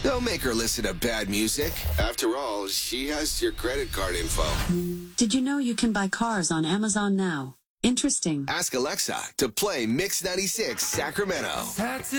Don't make her listen to bad music. After all, she has your credit card info. Did you know you can buy cars on Amazon now? Interesting. Ask Alexa to play Mix 96 Sacramento.